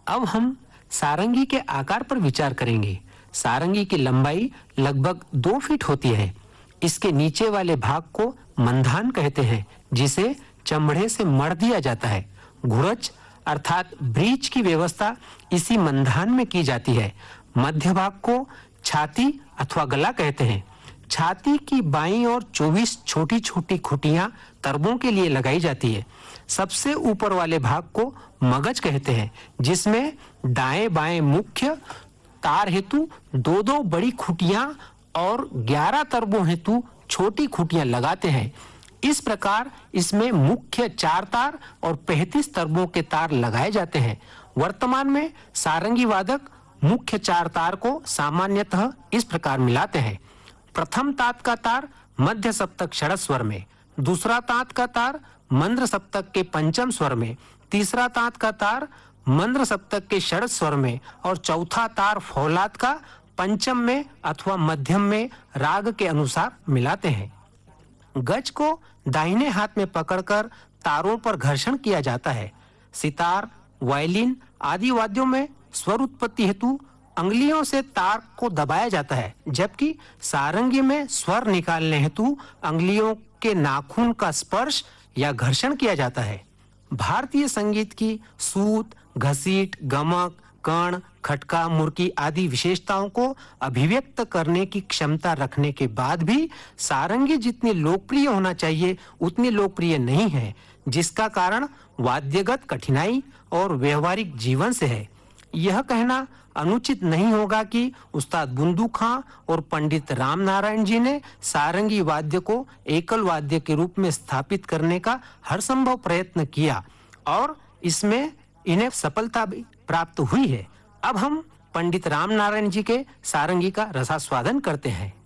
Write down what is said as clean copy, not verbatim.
अब हम सारंगी के आकार पर विचार करेंगे। सारंगी की लंबाई लगभग 2 फीट होती है। इसके नीचे वाले भाग को मंधान कहते हैं, जिसे चमड़े से मढ़ दिया जाता है। घुरच अर्थात ब्रीच की व्यवस्था इसी मंधान में की जाती है। मध्य भाग को छाती अथवा गला कहते हैं। छाती की बाईं ओर 24 छोटी-छोटी खुटियां तरबों के लिए लगाई जाती है। सबसे ऊपर वाले भाग को मगज कहते हैं, जिसमें दाएं बाएं मुख्य तार हेतु 2-2 बड़ी खुटियां और 11 तरबों हेतु छोटी खुटियां लगाते हैं। इस प्रकार इसमें मुख्य 4 तार और 35 तरबों के तार लगाए जाते हैं। वर्तमान में सारंगी वादक मुख्य 4 तार को सामान्यतः इस प्रकार मिलाते हैं। प्रथम तात का तार मध्य सप्तक षड्ज स्वर में, दूसरा तात का तार मंद्र सप्तक के पंचम स्वर में, तीसरा तात का तार मंद्र सप्तक के षड्ज स्वर में और चौथा तार फौलाद का पंचम में अथवा मध्यम में राग के अनुसार मिलाते हैं। गज को दाहिने हाथ में पकड़कर तारों पर घर्षण किया जाता है। सितार, वायलिन आदि वाद्यों में स्वर उत्पत्ति हेतु अंगुलियों से तार को दबाया जाता है, जबकि सारंगी में स्वर निकालने हेतु अंगुलियों के नाखून का स्पर्श या घर्षण किया जाता है। भारतीय संगीत की सूत, घसीट, गमक, कण, खटका, मुर्की आदि विशेषताओं को अभिव्यक्त करने की क्षमता रखने के बाद भी सारंगी जितनी लोकप्रिय होना चाहिए उतनी लोकप्रिय नहीं है, जिसका कारण वाद्यगत कठिनाई और व्यवहारिक जीवन से है। यह कहना अनुचित नहीं होगा कि उस्ताद बुंदू खां और पंडित राम नारायण जी ने सारंगी वाद्य को एकल वाद्य के रूप में स्थापित करने का हर संभव प्रयत्न किया और इसमें इन्हें सफलता भी प्राप्त हुई है। अब हम पंडित राम नारायण जी के सारंगी का रसास्वादन करते हैं।